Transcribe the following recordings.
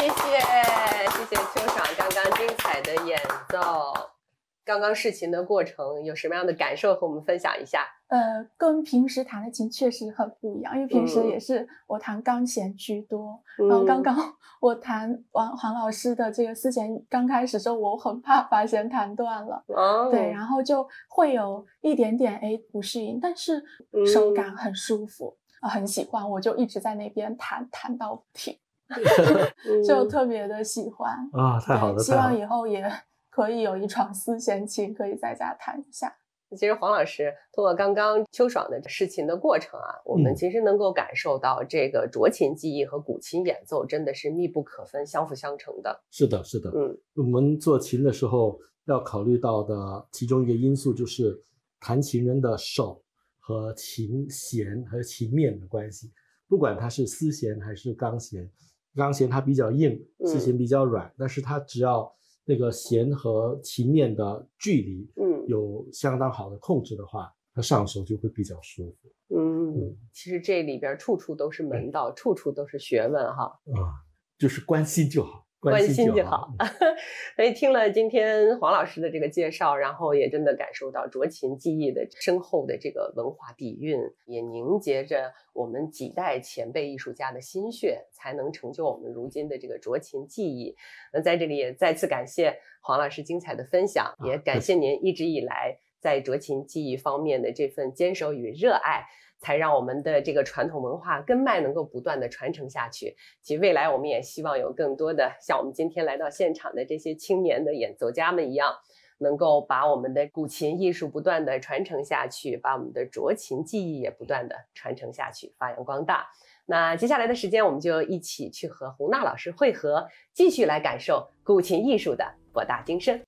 谢秋爽刚刚精彩的演奏。刚刚试琴的过程有什么样的感受和我们分享一下？ 跟平时弹的琴确实很不一样，因为平时也是我弹钢弦居多，然后刚刚我弹黄老师的这个丝弦，刚开始的时候我很怕把弦弹断了，对，然后就会有一点点不适应，但是手感很舒服，很喜欢，我就一直在那边弹到停，就特别的喜欢啊，太好了， 希望以后也可以有一床丝弦琴可以在家弹一下。 其实黄老师通过刚刚秋爽的试琴的过程啊，我们其实能够感受到这个斲琴技艺和古琴演奏真的是密不可分，相辅相成的。 是的，是的。我们做琴的时候要考虑到的其中一个因素就是弹琴人的手和琴弦和琴面的关系，不管它是丝弦还是钢弦，钢弦它比较硬，丝弦比较软，但是它只要那个弦和琴面的距离有相当好的控制的话，它上手就会比较舒服。 其实这里边处处都是门道，处处都是学问哈。 就是关心就好， 关心就好。所以听了今天黄老师的这个介绍，然后也真的感受到斲琴技艺的深厚的这个文化底蕴，也凝结着我们几代前辈艺术家的心血，才能成就我们如今的这个斲琴技艺。那在这里也再次感谢黄老师精彩的分享，也感谢您一直以来在斲琴技艺方面的这份坚守与热爱，才让我们的这个传统文化根脉能够不断的传承下去。其实未来我们也希望有更多的像我们今天来到现场的这些青年的演奏家们一样，能够把我们的古琴艺术不断的传承下去，把我们的斲琴技艺也不断的传承下去，发扬光大。那接下来的时间我们就一起去和洪娜老师会合，继续来感受古琴艺术的博大精深。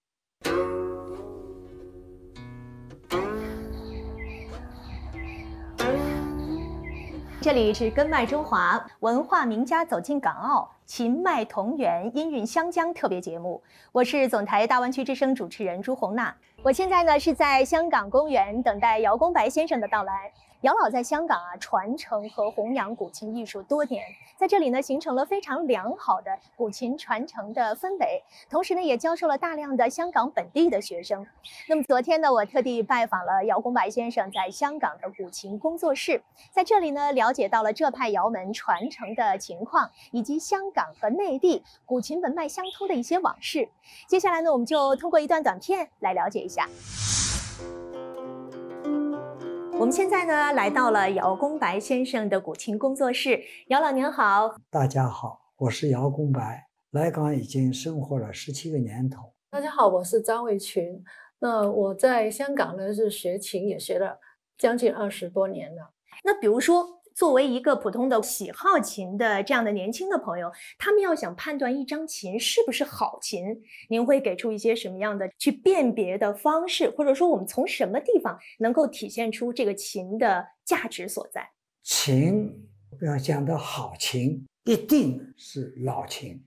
这里是根脉中华，文化名家走进港澳，琴脉同源，音韵湘江特别节目。我是总台大湾区之声主持人朱洪娜。我现在呢是在香港公园等待姚公白先生的到来。姚老在香港传承和弘扬古琴艺术多年，在这里呢形成了非常良好的古琴传承的氛围，同时呢也教授了大量的香港本地的学生。那么昨天呢，我特地拜访了姚公白先生在香港的古琴工作室，在这里呢了解到了这派窑门传承的情况，以及香港和内地古琴文脉相通的一些往事。接下来呢，我们就通过一段短片来了解一下。我们现在呢来到了姚公白先生的古琴工作室。姚老您好。 大家好，我是姚公白，来港已经生活了17个年头。 大家好，我是张卫群。那我在香港呢是学琴也学了将近20多年了。 那比如说作为一个普通的喜好琴的这样的年轻的朋友，他们要想判断一张琴是不是好琴，您会给出一些什么样的去辨别的方式，或者说我们从什么地方能够体现出这个琴的价值所在？ 琴要讲的好琴，一定是老琴，